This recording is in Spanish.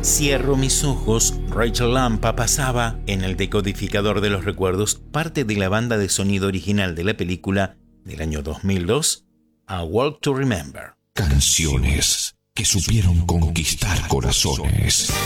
Cierro mis ojos, Rachel Lampa pasaba, en el decodificador de los recuerdos, parte de la banda de sonido original de la película del año 2002, A Walk to Remember. Canciones que supieron conquistar corazones.